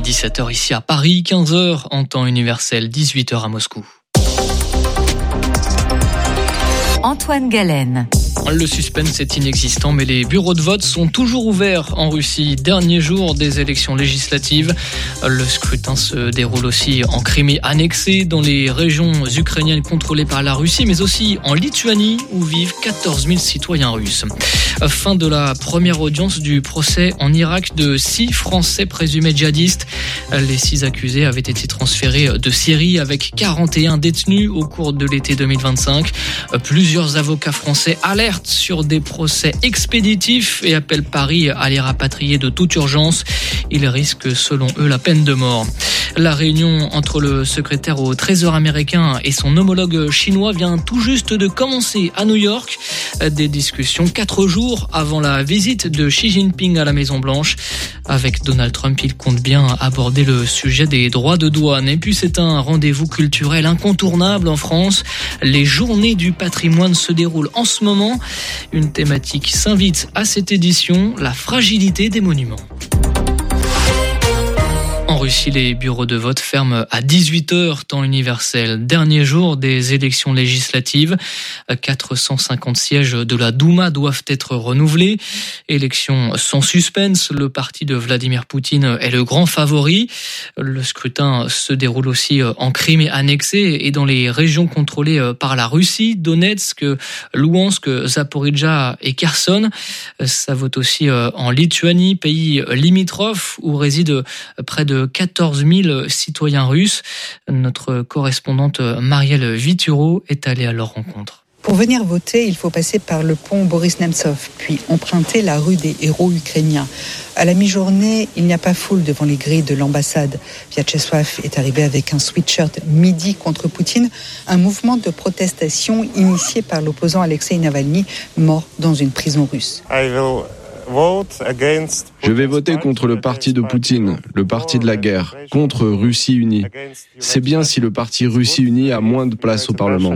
17h ici à Paris, 15h en temps universel, 18h à Moscou. Antoine Galen. Le suspense est inexistant, mais les bureaux de vote sont toujours ouverts en Russie. Dernier jour des élections législatives. Le scrutin se déroule aussi en Crimée annexée, dans les régions ukrainiennes contrôlées par la Russie, mais aussi en Lituanie, où vivent 14 000 citoyens russes. Fin de la première audience du procès en Irak de 6 Français présumés djihadistes. Les 6 accusés avaient été transférés de Syrie avec 41 détenus au cours de l'été 2025. Plusieurs avocats français alertent sur des procès expéditifs et appellent Paris à les rapatrier de toute urgence. Ils risquent, selon eux, la peine de mort. La réunion entre le secrétaire au Trésor américain et son homologue chinois vient tout juste de commencer à New York. Des discussions 4 jours avant la visite de Xi Jinping à la Maison-Blanche. Avec Donald Trump, il compte bien aborder le sujet des droits de douane. Et puis c'est un rendez-vous culturel incontournable en France. Les journées du patrimoine se déroulent en ce moment. Une thématique s'invite à cette édition, la fragilité des monuments. En Russie, les bureaux de vote ferment à 18h, temps universel. Dernier jour des élections législatives. 450 sièges de la Douma doivent être renouvelés. Élection sans suspense. Le parti de Vladimir Poutine est le grand favori. Le scrutin se déroule aussi en Crimée annexée et dans les régions contrôlées par la Russie, Donetsk, Louhansk, Zaporijjia et Kherson. Ça vote aussi en Lituanie, pays limitrophe où résident près de 14 000 citoyens russes. Notre correspondante Marielle Vituro est allée à leur rencontre. Pour venir voter, il faut passer par le pont Boris Nemtsov, puis emprunter la rue des héros ukrainiens. À la mi-journée, il n'y a pas foule devant les grilles de l'ambassade. Vyacheslav est arrivé avec un sweatshirt midi contre Poutine, un mouvement de protestation initié par l'opposant Alexei Navalny, mort dans une prison russe. Je vais voter contre le parti de Poutine, le parti de la guerre, contre Russie Unie. C'est bien si le parti Russie Unie a moins de place au Parlement.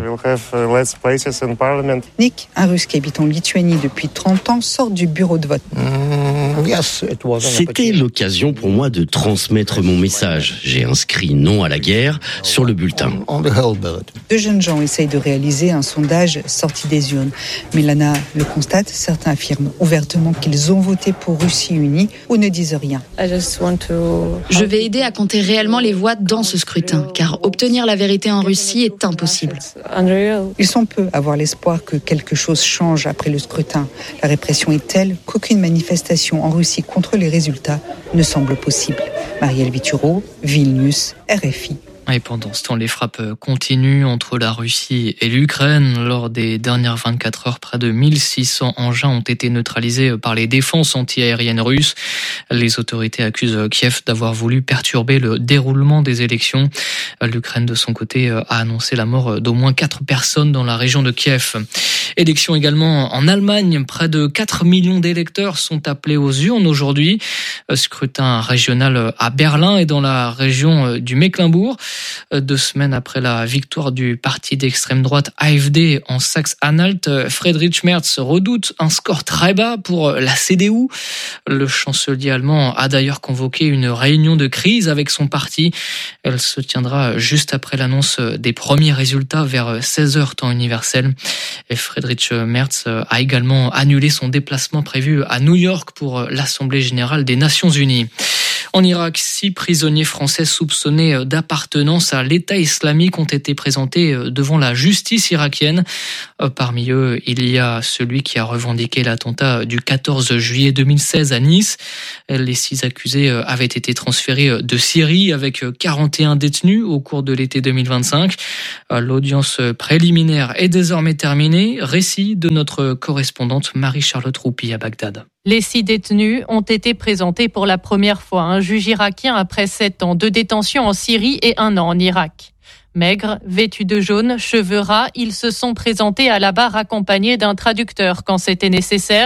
Nick, un Russe qui habite en Lituanie depuis 30 ans, sort du bureau de vote. C'était l'occasion pour moi de transmettre mon message. J'ai inscrit non à la guerre sur le bulletin. 2 jeunes gens essayent de réaliser un sondage sorti des urnes. Milana le constate, certains affirment ouvertement qu'ils ont voté pour Russie Unie ou ne disent rien. Je vais aider à compter réellement les voix dans ce scrutin, car obtenir la vérité en Russie est impossible. Ils sont peu à avoir l'espoir que quelque chose change après le scrutin. La répression est telle qu'aucune manifestation en Russie contre les résultats ne semble possible. Marielle Vituro, Vilnius, RFI. Et pendant ce temps, les frappes continuent entre la Russie et l'Ukraine. Lors des dernières 24 heures, près de 1600 engins ont été neutralisés par les défenses antiaériennes russes. Les autorités accusent Kiev d'avoir voulu perturber le déroulement des élections. L'Ukraine, de son côté, a annoncé la mort d'au moins 4 personnes dans la région de Kiev. Élections également en Allemagne. Près de 4 millions d'électeurs sont appelés aux urnes aujourd'hui. Scrutin régional à Berlin et dans la région du Mecklembourg. 2 semaines après la victoire du parti d'extrême droite AfD en Saxe-Anhalt, Friedrich Merz redoute un score très bas pour la CDU. Le chancelier allemand a d'ailleurs convoqué une réunion de crise avec son parti. Elle se tiendra juste après l'annonce des premiers résultats vers 16h temps universel. Et Friedrich Merz a également annulé son déplacement prévu à New York pour l'Assemblée générale des Nations Unies. En Irak, 6 prisonniers français soupçonnés d'appartenance à l'État islamique ont été présentés devant la justice irakienne. Parmi eux, il y a celui qui a revendiqué l'attentat du 14 juillet 2016 à Nice. Les 6 accusés avaient été transférés de Syrie avec 41 détenus au cours de l'été 2025. L'audience préliminaire est désormais terminée. Récit de notre correspondante Marie-Charlotte Roupi à Bagdad. Les 6 détenus ont été présentés pour la première fois à un juge irakien après 7 ans de détention en Syrie et 1 an en Irak. Maigres, vêtus de jaune, cheveux ras, ils se sont présentés à la barre accompagnés d'un traducteur quand c'était nécessaire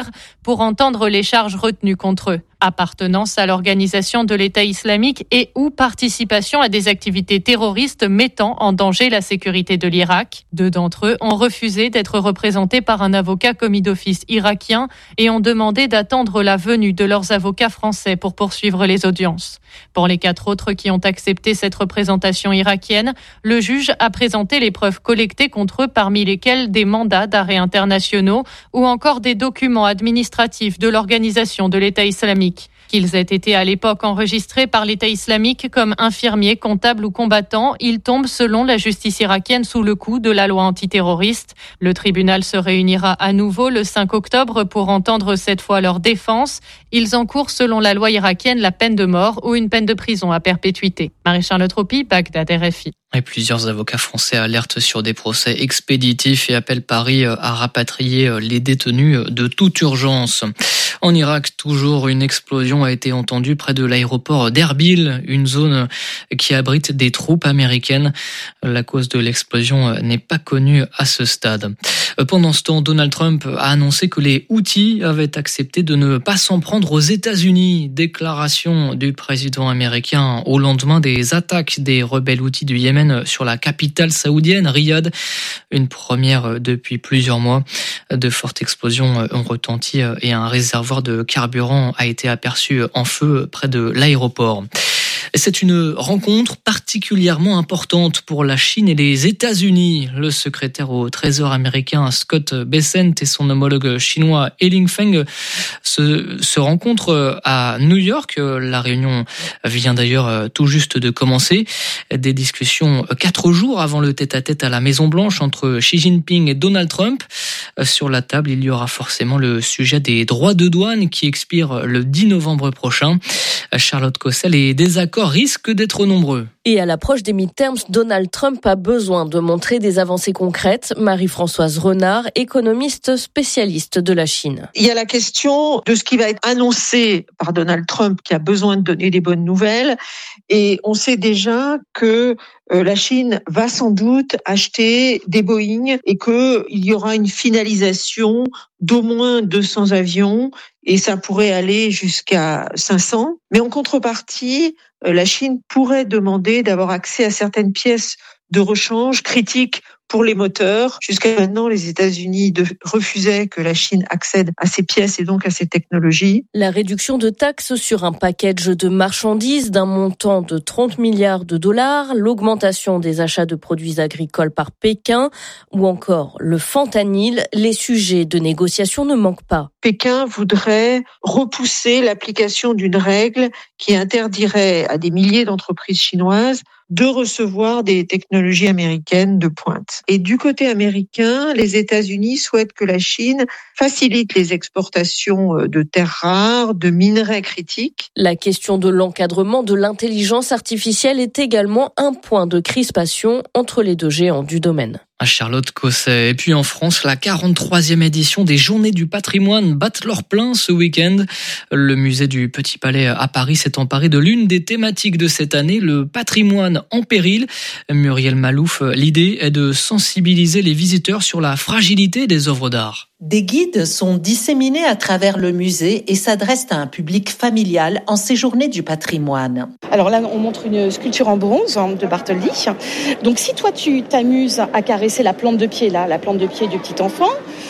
pour entendre les charges retenues contre eux. Appartenance à l'organisation de l'État islamique et ou participation à des activités terroristes mettant en danger la sécurité de l'Irak. 2 d'entre eux ont refusé d'être représentés par un avocat commis d'office irakien et ont demandé d'attendre la venue de leurs avocats français pour poursuivre les audiences. Pour les 4 autres qui ont accepté cette représentation irakienne, le juge a présenté les preuves collectées contre eux, parmi lesquelles des mandats d'arrêt internationaux ou encore des documents administratifs de l'organisation de l'État islamique. Qu'ils aient été à l'époque enregistrés par l'État islamique comme infirmiers, comptables ou combattants, ils tombent selon la justice irakienne sous le coup de la loi antiterroriste. Le tribunal se réunira à nouveau le 5 octobre pour entendre cette fois leur défense. Ils encourent selon la loi irakienne la peine de mort ou une peine de prison à perpétuité. Marie-Charlotte Tropi, Bagdad, RFI. Et plusieurs avocats français alertent sur des procès expéditifs et appellent Paris à rapatrier les détenus de toute urgence. En Irak, toujours une explosion a été entendue près de l'aéroport d'Erbil, une zone qui abrite des troupes américaines. La cause de l'explosion n'est pas connue à ce stade. Pendant ce temps, Donald Trump a annoncé que les Houthis avaient accepté de ne pas s'en prendre aux États-Unis. Déclaration du président américain au lendemain des attaques des rebelles Houthis du Yémen sur la capitale saoudienne, Riyad. Une première depuis plusieurs mois. De fortes explosions ont retenti et un réservoir de carburant a été aperçu en feu près de l'aéroport. C'est une rencontre particulièrement importante pour la Chine et les États-Unis. Le secrétaire au Trésor américain Scott Bessent et son homologue chinois He Feng se rencontrent à New York. La réunion vient d'ailleurs tout juste de commencer. Des discussions 4 jours avant le tête-à-tête à la Maison-Blanche entre Xi Jinping et Donald Trump. Sur la table, il y aura forcément le sujet des droits de douane qui expire le 10 novembre prochain. Charlotte Cossel, les désaccords risquent d'être nombreux. Et à l'approche des midterms, Donald Trump a besoin de montrer des avancées concrètes. Marie-Françoise Renard, économiste spécialiste de la Chine. Il y a la question de ce qui va être annoncé par Donald Trump qui a besoin de donner des bonnes nouvelles. Et on sait déjà que la Chine va sans doute acheter des Boeing et qu'il y aura une finalisation d'au moins 200 avions et ça pourrait aller jusqu'à 500. Mais en contrepartie, la Chine pourrait demander d'avoir accès à certaines pièces de rechange critiques pour les moteurs. Jusqu'à maintenant, les États-Unis refusaient que la Chine accède à ces pièces et donc à ces technologies. La réduction de taxes sur un package de marchandises d'un montant de 30 milliards de dollars, l'augmentation des achats de produits agricoles par Pékin ou encore le fentanyl, les sujets de négociation ne manquent pas. Pékin voudrait repousser l'application d'une règle qui interdirait à des milliers d'entreprises chinoises de recevoir des technologies américaines de pointe. Et du côté américain, les États-Unis souhaitent que la Chine facilite les exportations de terres rares, de minerais critiques. La question de l'encadrement de l'intelligence artificielle est également un point de crispation entre les deux géants du domaine. Charlotte Cosset. Et puis en France, la 43e édition des Journées du patrimoine battent leur plein ce week-end. Le musée du Petit Palais à Paris s'est emparé de l'une des thématiques de cette année, le patrimoine en péril. Muriel Malouf, l'idée est de sensibiliser les visiteurs sur la fragilité des œuvres d'art. Des guides sont disséminés à travers le musée et s'adressent à un public familial en ces Journées du patrimoine. Alors là, on montre une sculpture en bronze de Bartholdi. Donc si toi, tu t'amuses à caresser la plante de pied, là, la plante de pied du petit enfant,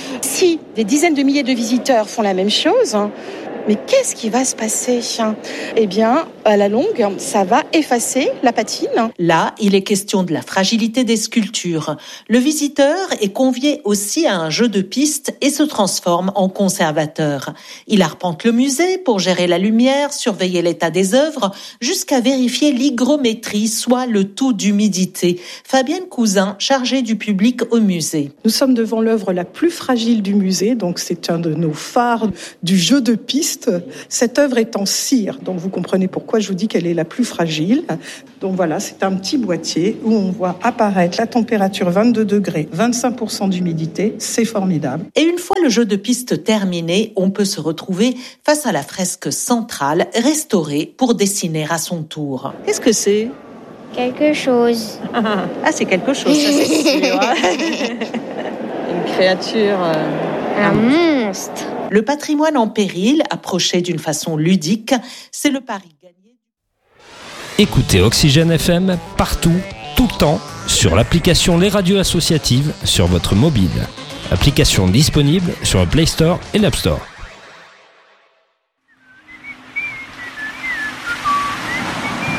si des dizaines de milliers de visiteurs font la même chose, mais qu'est-ce qui va se passer ? Eh bien, à la longue, ça va effacer la patine. Là, il est question de la fragilité des sculptures. Le visiteur est convié aussi à un jeu de piste et se transforme en conservateur. Il arpente le musée pour gérer la lumière, surveiller l'état des œuvres, jusqu'à vérifier l'hygrométrie, soit le taux d'humidité. Fabienne Cousin, chargée du public au musée. Nous sommes devant l'œuvre la plus fragile du musée, donc c'est un de nos phares du jeu de piste. Cette œuvre est en cire, donc vous comprenez pourquoi je vous dis qu'elle est la plus fragile. Donc voilà, c'est un petit boîtier où on voit apparaître la température 22 degrés, 25% d'humidité, c'est formidable. Et une fois le jeu de piste terminé, on peut se retrouver face à la fresque centrale restaurée pour dessiner à son tour. Qu'est-ce que c'est ? Quelque chose. Ah, c'est quelque chose, ça c'est sûr. Une créature... Un monstre. Le patrimoine en péril, approché d'une façon ludique, c'est le pari gagné. Écoutez Oxygène FM partout, tout le temps, sur l'application Les Radios Associatives sur votre mobile. Application disponible sur le Play Store et l'App Store.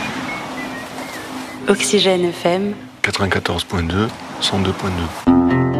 Oxygène FM 94.2, 102.2.